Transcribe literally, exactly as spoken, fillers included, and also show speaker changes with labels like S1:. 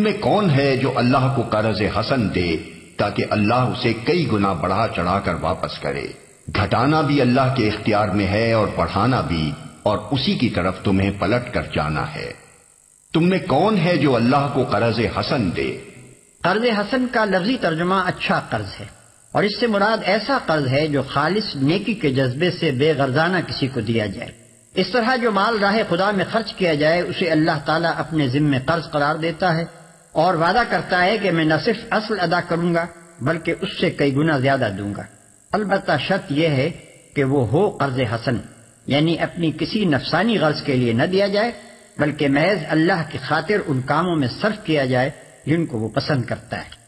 S1: में कौन है जो अल्लाह को कर्ज हसन दे ताकि अल्लाह उसे कई गुना बढ़ा चढ़ाकर वापस करे? घटाना भी अल्लाह के इख्तियार में है और बढ़ाना भी, और उसी की तरफ तुम्हें पलट कर जाना है। तुम में कौन है जो अल्लाह को कर्ज हसन दे?
S2: कर्ज हसन का लफ्जी तर्जुमा अच्छा कर्ज है, और इससे मुराद ऐसा कर्ज है जो खालिस नेकी के जज्बे से बेगर्जाना किसी को दिया जाए। इस तरह जो माल राह खुदा में खर्च किया जाए उसे अल्लाह ताला अपने जिम्मे कर्ज करार देता है और वादा करता है कि मैं न सिर्फ असल अदा करूंगा बल्कि उससे कई गुना ज्यादा दूंगा। अलबत्ता शर्त यह है कि वो हो कर्ज हसन, यानी अपनी किसी नफसानी गर्ज के लिए न दिया जाए बल्कि महज अल्लाह की खातिर उन कामों में सर्फ किया जाए जिनको वो पसंद करता है।